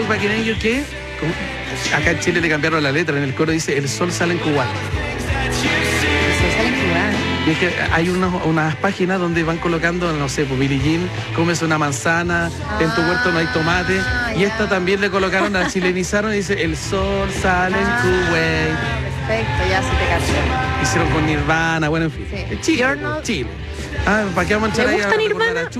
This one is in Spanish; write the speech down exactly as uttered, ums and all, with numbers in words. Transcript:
paquineño que como, acá en Chile le cambiaron la letra, en el coro dice el sol sale en Kuwait. El sol sale en Kuwait. Y es que hay unos, unas páginas donde van colocando, no sé, pues Billie Jean, comes una manzana, ah, en tu huerto no hay tomate. Y ya. Esta también le colocaron, la chilenizaron y dice el sol sale ah, en Kuwait. Perfecto, ya sí te caché. Hicieron con Nirvana, bueno, en fin. Sí. Chile, no... Chile. Ah, ¿para qué vamos a echar ahí a Nirvana?